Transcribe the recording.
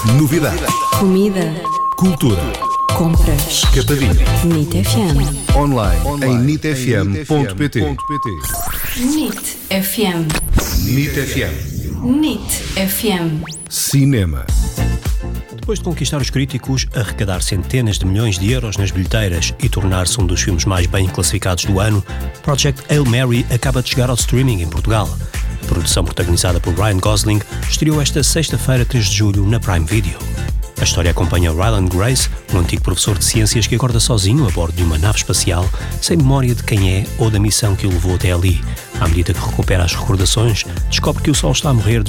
Novidades. Comida. Cultura. Compras. Escapadinha. NIT FM. Online em nitfm.pt. NIT FM. NIT FM. NIT FM. Cinema. Depois de conquistar os críticos, arrecadar centenas de milhões de euros nas bilheteiras e tornar-se um dos filmes mais bem classificados do ano, Project Hail Mary acaba de chegar ao streaming em Portugal. A produção, protagonizada por Ryan Gosling, estreou esta sexta-feira, 3 de julho, na Prime Video. A história acompanha Ryland Grace, um antigo professor de ciências que acorda sozinho a bordo de uma nave espacial, sem memória de quem é ou da missão que o levou até ali. À medida que recupera as recordações, descobre que o Sol está a morrer